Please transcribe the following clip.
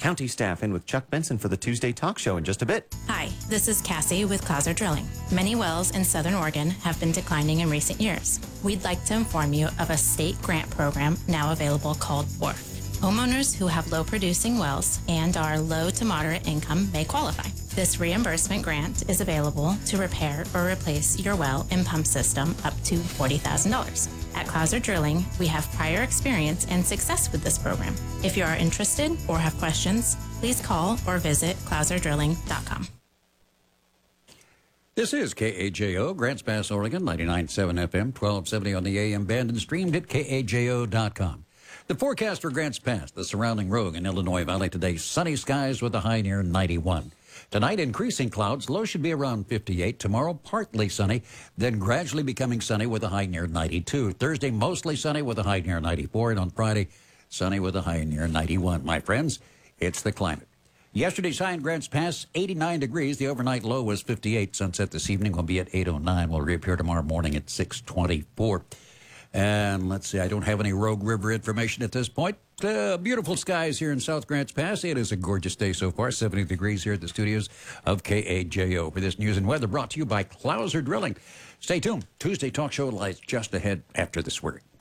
County staff in with Chuck Benson for the Tuesday Talk Show in just a bit. Hi, this is Cassie with Clouser Drilling. Many wells in Southern Oregon have been declining in recent years. We'd like to inform you of a state grant program now available called WRF. Homeowners who have low-producing wells and are low to moderate income may qualify. This reimbursement grant is available to repair or replace your well and pump system up to $40,000. At Clouser Drilling, we have prior experience and success with this program. If you are interested or have questions, please call or visit clouserdrilling.com. This is KAJO, Grants Pass, Oregon, 99.7 FM, 1270 on the AM band, and streamed at KAJO.com. The forecast for Grants Pass, the surrounding Rogue and Illinois Valley today, sunny skies with a high near 91. Tonight, increasing clouds, low should be around 58. Tomorrow, partly sunny, then gradually becoming sunny with a high near 92. Thursday, mostly sunny with a high near 94. And on Friday, sunny with a high near 91. My friends, it's the climate. Yesterday's high in Grants Pass, 89 degrees. The overnight low was 58. Sunset this evening will be at 8:09. We'll reappear tomorrow morning at 6:24. And let's see, I don't have any Rogue River information at this point. Beautiful skies here in South Grants Pass. It is a gorgeous day so far, 70 degrees here at the studios of KAJO. For this news and weather brought to you by Clouser Drilling. Stay tuned. Tuesday Talk Show lies just ahead after this word.